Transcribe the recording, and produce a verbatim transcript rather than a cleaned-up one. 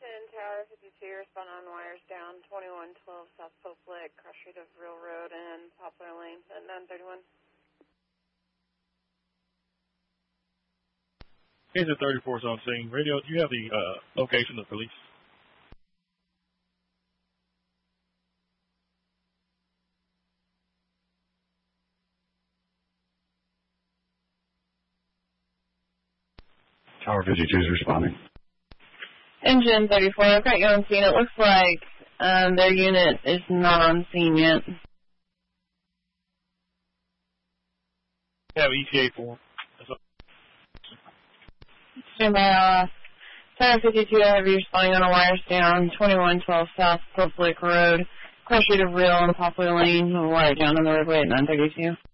Tower fifty-two, respond on wires down, twenty-one twelve South Pope Lick, cross street of Real Road and Poplar Lane at nine thirty-one. Here's the thirty-fourth on scene. Radio, do you have the uh, location of police? Tower fifty-two is responding. Engine thirty-four, I've got you on scene. It looks like um, their unit is not on scene yet. You have E T A for them. Stand by, uh, Tower fifty-two, I have you responding on a wires down, twenty-one twelve South Pope Lick Road, cross street of Real and Poplar Lane, a wire down on the roadway at nine thirty-two.